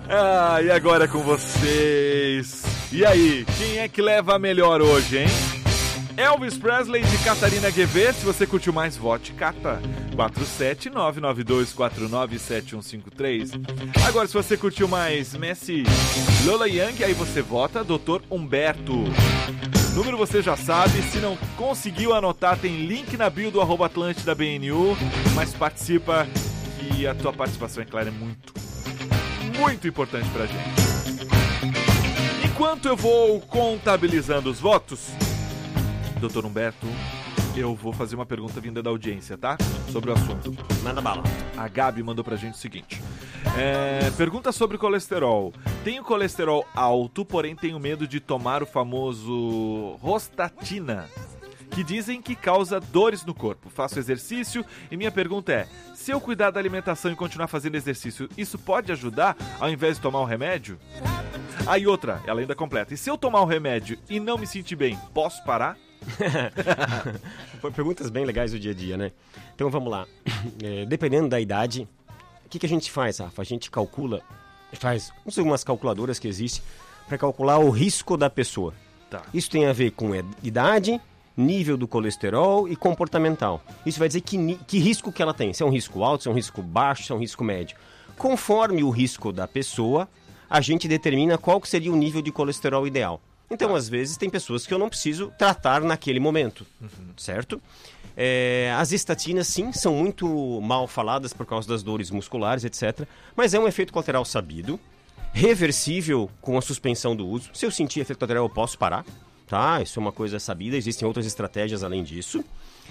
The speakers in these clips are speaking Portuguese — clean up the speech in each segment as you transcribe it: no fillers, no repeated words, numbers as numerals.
E agora é com vocês. E aí, quem é que leva a melhor hoje, hein? Elvis Presley de Catarina Guevê. Se você curtiu mais, vote Cata 47992497153. Agora, se você curtiu mais Messi, Lola Young, aí você vota Dr. Humberto. Número você já sabe. Se não conseguiu anotar, tem link na bio do @Atlântida_BNU. Mas participa, que a tua participação, é claro, é muito importante pra gente. Enquanto eu vou contabilizando os votos, Dr. Humberto, eu vou fazer uma pergunta vinda da audiência, tá? Sobre o assunto. Manda bala. A Gabi mandou pra gente o seguinte. Pergunta sobre colesterol. Tenho colesterol alto, porém tenho medo de tomar o famoso Rostatina, que dizem que causa dores no corpo. Faço exercício e minha pergunta é: se eu cuidar da alimentação e continuar fazendo exercício, isso pode ajudar ao invés de tomar um remédio? Aí outra, ela ainda completa: e se eu tomar um remédio e não me sentir bem, posso parar? Perguntas bem legais do dia a dia, né? Então vamos lá. Dependendo da idade, o que a gente faz, Rafa? A gente calcula, não sei, umas calculadoras que existem para calcular o risco da pessoa. Tá. Isso tem a ver com idade, nível do colesterol e comportamental. Isso vai dizer que risco que ela tem. Se é um risco alto, se é um risco baixo, se é um risco médio. Conforme o risco da pessoa, a gente determina qual que seria o nível de colesterol ideal. Então, às vezes, tem pessoas que eu não preciso tratar naquele momento, certo? As estatinas, sim, são muito mal faladas por causa das dores musculares, etc. Mas é um efeito colateral sabido, reversível com a suspensão do uso. Se eu sentir efeito colateral, eu posso parar, tá? Isso é uma coisa sabida, existem outras estratégias além disso.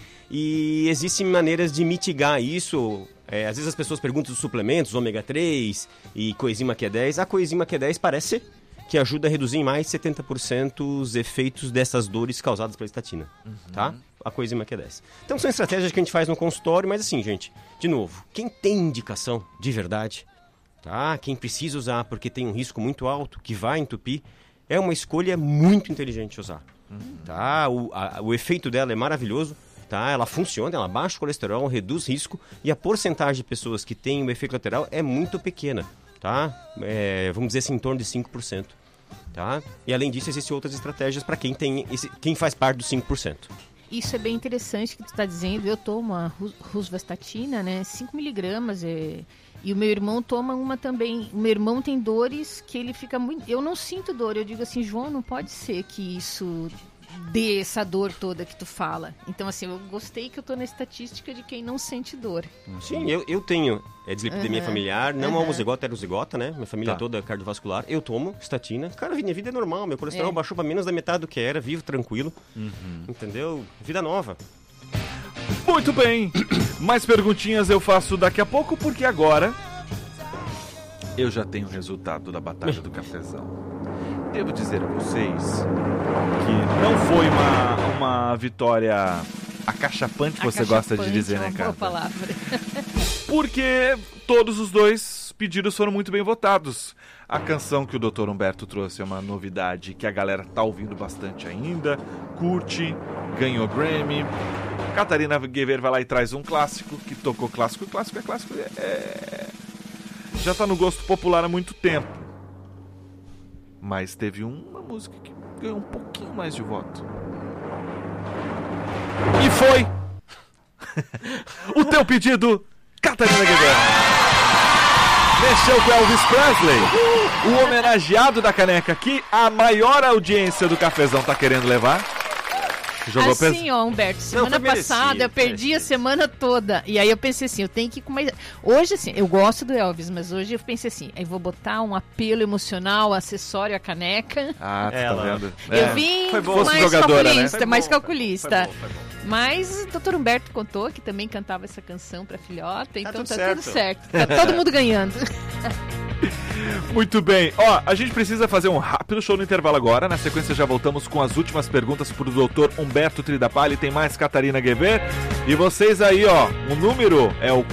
E existem maneiras de mitigar isso. Às vezes as pessoas perguntam dos suplementos, ômega 3 e coenzima Q10. A coenzima Q10 parece que ajuda a reduzir em mais de 70% os efeitos dessas dores causadas pela estatina, tá? A coenzima Q10. Então são estratégias que a gente faz no consultório, mas assim, gente, de novo, quem tem indicação de verdade, tá? Quem precisa usar porque tem um risco muito alto, que vai entupir, é uma escolha muito inteligente usar, tá? O efeito dela é maravilhoso, tá? Ela funciona, ela baixa o colesterol, reduz risco, e a porcentagem de pessoas que tem o efeito lateral é muito pequena, tá? Vamos dizer assim, em torno de 5%. Tá? E além disso, existem outras estratégias para quem faz parte dos 5%. Isso é bem interessante que tu está dizendo. Eu tomo a rosuvastatina, né? 5mg. E o meu irmão toma uma também. O meu irmão tem dores que ele fica muito... Eu não sinto dor. Eu digo assim, João, não pode ser que isso dê essa dor toda que tu fala. Então, assim, eu gostei que eu tô na estatística de quem não sente dor. Sim, eu tenho dislipidemia familiar, não homozigota, heterozigota, né? Minha família toda cardiovascular. Eu tomo estatina. Cara, minha vida é normal. Meu colesterol baixou para menos da metade do que era. Vivo tranquilo. Entendeu? Vida nova. Muito bem. Mais perguntinhas eu faço daqui a pouco, porque agora eu já tenho o resultado da Batalha do Cafezão. Devo dizer a vocês que não foi uma vitória acachapante, que você gosta de dizer, né, cara? Boa palavra. Porque todos os dois pedidos foram muito bem votados. A canção que o Dr. Humberto trouxe é uma novidade que a galera tá ouvindo bastante ainda, curte, ganhou Grammy. Catarina Guevê vai lá e traz um clássico, que tocou clássico. Clássico é clássico, já tá no gosto popular há muito tempo. Mas teve uma música que ganhou um pouquinho mais de voto. E foi o teu pedido, Catarina Guevê. Mexeu com Elvis Presley, o homenageado da caneca, que a maior audiência do Cafezão tá querendo levar. Jogou assim, ó, Humberto, semana passada eu perdi a semana toda. E aí eu pensei assim, eu tenho que ir com mais... Hoje, assim, eu gosto do Elvis, mas hoje eu pensei assim, eu vou botar um apelo emocional, acessório, a caneca. Ah, tá vendo? Eu vim mais calculista, mais calculista. Foi bom. Mas o Dr. Humberto contou que também cantava essa canção pra filhota, então tá tudo certo. Tá todo mundo ganhando. Muito bem. Ó, a gente precisa fazer um rápido show no intervalo agora. Na sequência já voltamos com as últimas perguntas pro Dr. Humberto Tridapalli. Tem mais Catarina Guevê. E vocês aí, ó, o número é o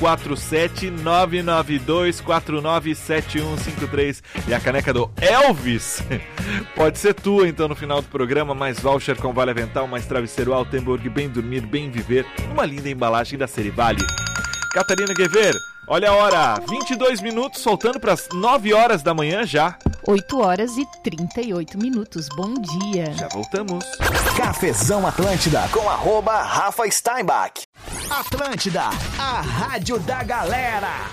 47992497153. E a caneca do Elvis pode ser tua, então, no final do programa. Mais voucher com Vale Avental, mais travesseiro Altenburg, bem dormir, bem viver. Uma linda embalagem da Serivale. Catarina Guevê, Olha a hora, 22 minutos, soltando para as 9 horas da manhã já. 8 horas e 38 minutos. Bom dia. Já voltamos. Cafezão Atlântida com @Rafa Steinbach. Atlântida, a rádio da galera.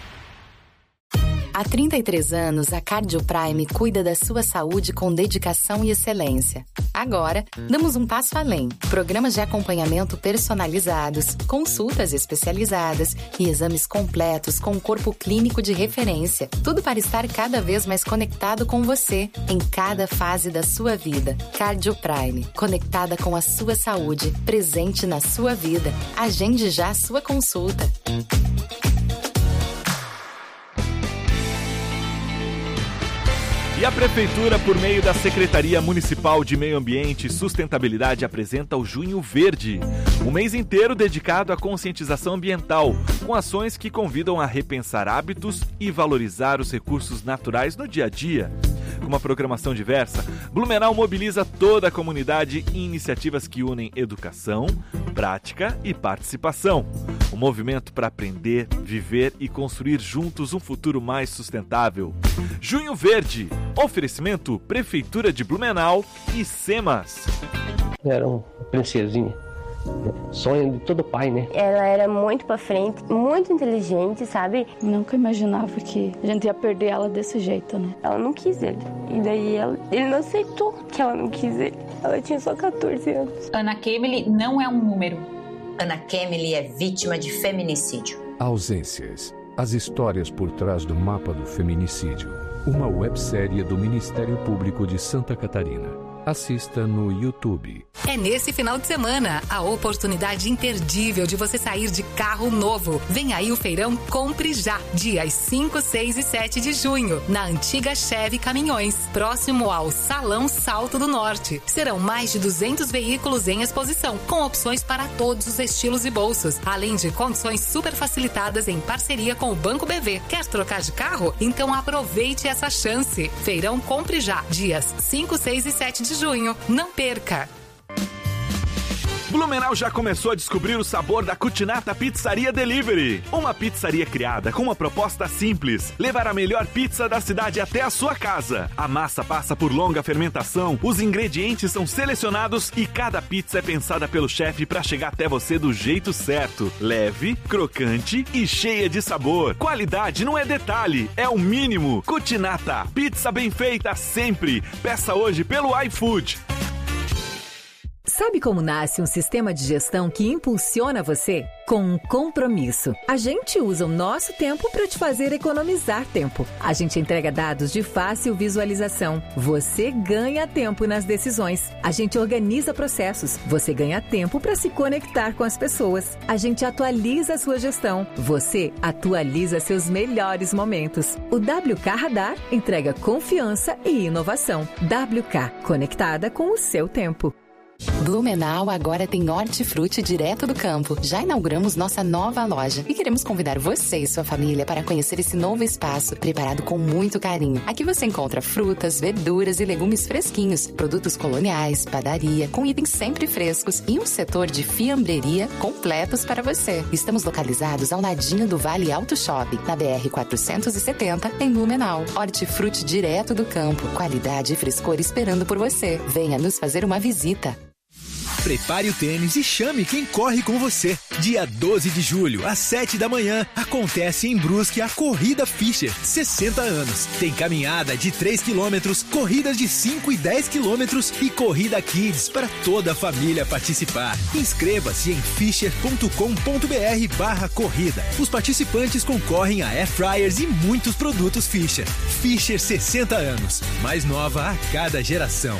Há 33 anos, a CardioPrime cuida da sua saúde com dedicação e excelência. Agora, damos um passo além. Programas de acompanhamento personalizados, consultas especializadas e exames completos com um corpo clínico de referência. Tudo para estar cada vez mais conectado com você, em cada fase da sua vida. CardioPrime, conectada com a sua saúde, presente na sua vida. Agende já a sua consulta. E a Prefeitura, por meio da Secretaria Municipal de Meio Ambiente e Sustentabilidade, apresenta o Junho Verde, um mês inteiro dedicado à conscientização ambiental, com ações que convidam a repensar hábitos e valorizar os recursos naturais no dia a dia. Com uma programação diversa, Blumenau mobiliza toda a comunidade em iniciativas que unem educação, prática e participação. Um movimento para aprender, viver e construir juntos um futuro mais sustentável. Junho Verde, oferecimento Prefeitura de Blumenau e SEMAS. Era uma princesinha, sonho de todo pai, né? Ela era muito pra frente, muito inteligente, sabe? Nunca imaginava que a gente ia perder ela desse jeito, né? Ela não quis ele. E daí ele não aceitou que ela não quis ele. Ela tinha só 14 anos. Ana Kemily não é um número. Ana Kemily é vítima de feminicídio. Ausências. As histórias por trás do mapa do feminicídio. Uma websérie do Ministério Público de Santa Catarina. Assista no YouTube. É nesse final de semana a oportunidade imperdível de você sair de carro novo. Vem aí o feirão Compre Já, dias 5, 6 e 7 de junho, na antiga Chevy Caminhões, próximo ao Salão Salto do Norte. Serão mais de 200 veículos em exposição, com opções para todos os estilos e bolsos, além de condições super facilitadas em parceria com o Banco BV. Quer trocar de carro? Então aproveite essa chance. Feirão Compre Já, dias 5, 6 e 7 de junho. Não perca! Blumenau já começou a descobrir o sabor da Cucinata Pizzaria Delivery. Uma pizzaria criada com uma proposta simples: levar a melhor pizza da cidade até a sua casa. A massa passa por longa fermentação, os ingredientes são selecionados e cada pizza é pensada pelo chefe para chegar até você do jeito certo. Leve, crocante e cheia de sabor. Qualidade não é detalhe, é o mínimo. Cucinata, pizza bem feita sempre. Peça hoje pelo iFood. Sabe como nasce um sistema de gestão que impulsiona você? Com um compromisso. A gente usa o nosso tempo para te fazer economizar tempo. A gente entrega dados de fácil visualização. Você ganha tempo nas decisões. A gente organiza processos. Você ganha tempo para se conectar com as pessoas. A gente atualiza a sua gestão. Você atualiza seus melhores momentos. O WK Radar entrega confiança e inovação. WK, conectada com o seu tempo. Blumenau agora tem hortifruti direto do campo. Já inauguramos nossa nova loja e queremos convidar você e sua família para conhecer esse novo espaço preparado com muito carinho. Aqui você encontra frutas, verduras e legumes fresquinhos, produtos coloniais, padaria, com itens sempre frescos e um setor de fiambreria completos para você. Estamos localizados ao ladinho do Vale Auto Shopping, na BR 470, em Blumenau. Hortifruti direto do campo, qualidade e frescor esperando por você. Venha nos fazer uma visita. Prepare o tênis e chame quem corre com você. Dia 12 de julho, às 7 da manhã, acontece em Brusque a Corrida Fischer, 60 anos. Tem caminhada de 3 quilômetros, corridas de 5 e 10 quilômetros e corrida Kids para toda a família participar. Inscreva-se em fischer.com.br/corrida. Os participantes concorrem a air fryers e muitos produtos Fischer. Fischer 60 anos, mais nova a cada geração.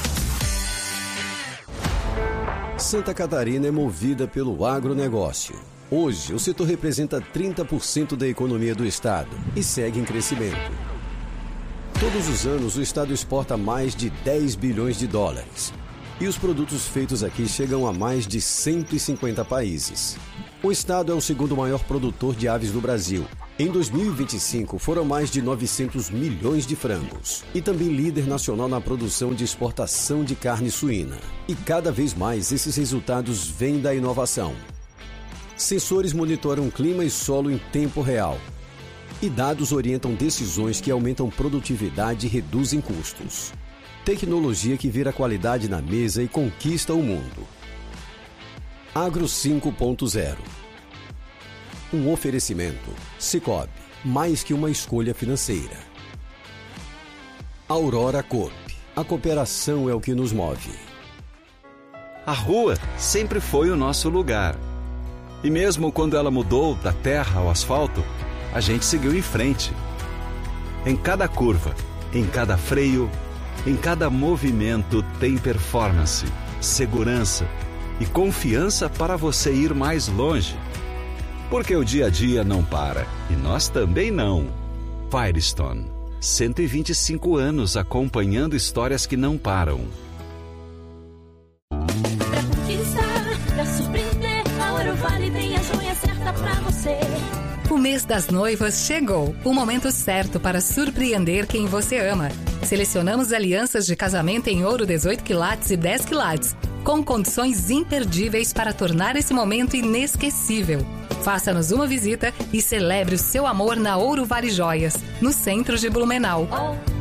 Santa Catarina é movida pelo agronegócio. Hoje, o setor representa 30% da economia do estado e segue em crescimento. Todos os anos, o estado exporta mais de 10 bilhões de dólares. E os produtos feitos aqui chegam a mais de 150 países. O estado é o segundo maior produtor de aves do Brasil. Em 2025, foram mais de 900 milhões de frangos. E também líder nacional na produção de exportação de carne suína. E cada vez mais esses resultados vêm da inovação. Sensores monitoram clima e solo em tempo real. E dados orientam decisões que aumentam produtividade e reduzem custos. Tecnologia que vira qualidade na mesa e conquista o mundo. Agro 5.0. Um oferecimento. Sicoob, mais que uma escolha financeira. Aurora Coop. A cooperação é o que nos move. A rua sempre foi o nosso lugar. E mesmo quando ela mudou da terra ao asfalto, a gente seguiu em frente. Em cada curva, em cada freio, em cada movimento tem performance, segurança e confiança para você ir mais longe. Porque o dia a dia não para e nós também não. Firestone, 125 anos acompanhando histórias que não param. Pra conquistar, pra surpreender, a Ouro Vale tem a joia certa pra você. O mês das noivas chegou, o momento certo para surpreender quem você ama. Selecionamos alianças de casamento em ouro 18 quilates e 10 quilates, com condições imperdíveis para tornar esse momento inesquecível. Faça-nos uma visita e celebre o seu amor na Ouro Vale Joias, no centro de Blumenau.